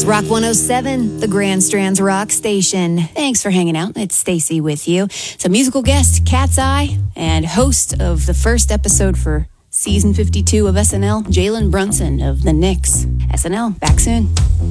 It's Rock 107, the Grand Strands Rock Station. Thanks for hanging out. It's Stacy with you. It's a musical guest, Cat's Eye, and host of the first episode for season 52 of SNL, Jalen Brunson of the Knicks. SNL, back soon.